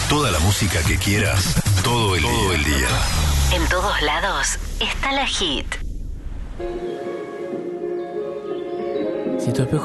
Toda la música que quieras, todo el día. En todos lados está la Hit. Si tu espejo